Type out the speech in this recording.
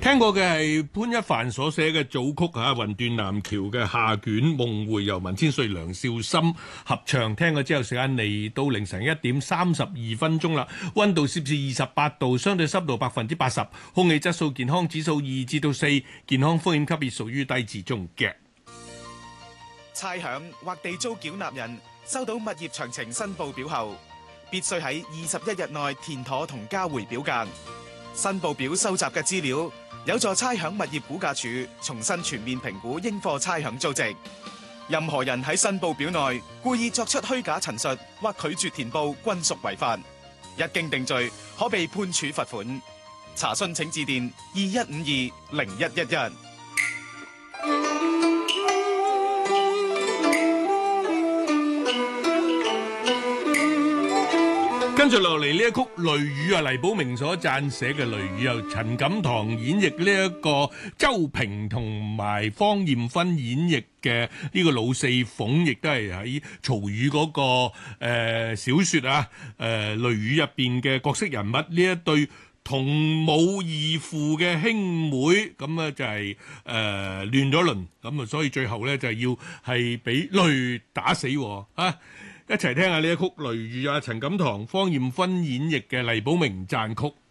聽過嘅係潘一帆所寫嘅組曲《雲斷南橋》嘅下卷夢回，由文千歲、梁少森合唱。聽過之後，時間嚟到凌晨1:32啦，溫度攝氏28度，相對濕度80%，空氣質素健康指數2至4，健康風險級別屬於低至中嘅。 差餉或地租繳納人收到物業詳情申報表後，必須喺21日內填妥同交回表格。申報表收集嘅資料有助差餉物業估價署重新全面評估應課差餉租值。任何人喺申報表內故意作出虛假陳述或拒絕填報，均屬違法。一經定罪，可被判處罰款。查詢請致電21520111。 跟住落嚟呢一曲《雷雨》黎寶明所撰寫嘅《雷雨》，由陳錦棠演繹呢一個周平同埋方艷芬演繹嘅呢個老四鳳，亦都係喺曹禺嗰個小說《雷雨》入邊嘅角色人物。呢一對同母異父嘅兄妹，咁啊就係亂咗倫，咁啊所以最後咧就要係俾雷打死啊！一齊聽下呢一曲《雷雨》，陳錦棠、方艷芬演繹嘅黎寶明撰曲。